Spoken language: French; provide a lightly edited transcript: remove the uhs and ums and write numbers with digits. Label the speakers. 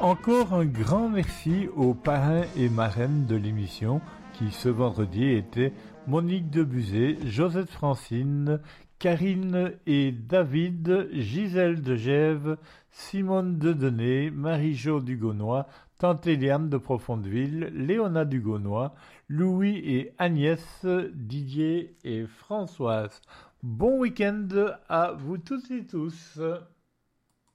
Speaker 1: Encore un grand merci aux parrains et marraines de l'émission qui ce vendredi étaient Monique Debuzet, Josette Francine, Karine et David, Gisèle de Gève, Simone Dedenay, Marie-Jo Dugonnois, Tante Eliane de Profondeville, Léona Dugonnois, Louis et Agnès, Didier et Françoise. Bon week-end à vous toutes et tous.